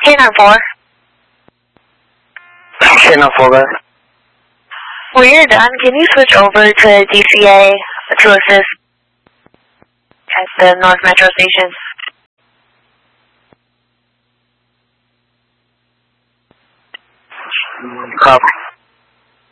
K94. K94, go ahead. When you're done, can you switch over to DCA to assist at the North Metro station? Copy.